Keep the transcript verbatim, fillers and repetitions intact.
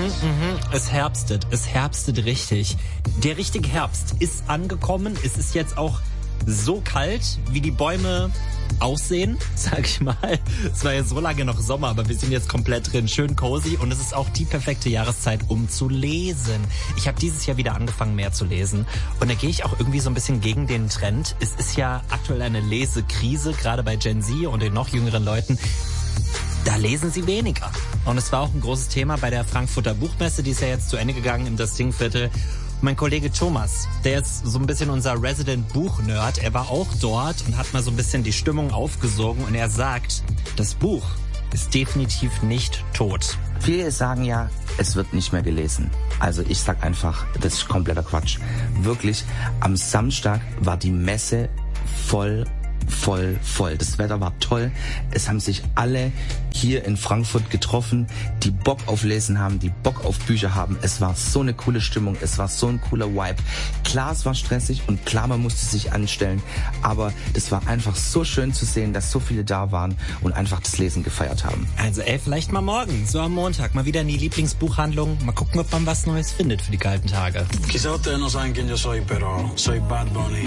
mhm. Es herbstet, es herbstet richtig. Der richtige Herbst ist angekommen. Es ist jetzt auch so kalt, wie die Bäume aussehen, sag ich mal. Es war ja so lange noch Sommer, aber wir sind jetzt komplett drin, schön cozy und es ist auch die perfekte Jahreszeit, um zu lesen. Ich habe dieses Jahr wieder angefangen, mehr zu lesen und da gehe ich auch irgendwie so ein bisschen gegen den Trend. Es ist ja aktuell eine Lesekrise, gerade bei Gen Z und den noch jüngeren Leuten. Da lesen sie weniger. Und es war auch ein großes Thema bei der Frankfurter Buchmesse, die ist ja jetzt zu Ende gegangen im Das Ding-Viertel. Mein Kollege Thomas, der ist so ein bisschen unser Resident-Buch-Nerd, er war auch dort und hat mal so ein bisschen die Stimmung aufgesogen und er sagt, das Buch ist definitiv nicht tot. Viele sagen ja, es wird nicht mehr gelesen. Also ich sag einfach, das ist kompletter Quatsch. Wirklich, am Samstag war die Messe voll voll, voll. Das Wetter war toll. Es haben sich alle hier in Frankfurt getroffen, die Bock auf Lesen haben, die Bock auf Bücher haben. Es war so eine coole Stimmung, es war so ein cooler Vibe. Klar, es war stressig und klar, man musste sich anstellen, aber das war einfach so schön zu sehen, dass so viele da waren und einfach das Lesen gefeiert haben. Also ey, vielleicht mal morgen, so am Montag, mal wieder in die Lieblingsbuchhandlung, mal gucken, ob man was Neues findet für die kalten Tage. Chissà te non sai che io soy però, soy Bad Bunny.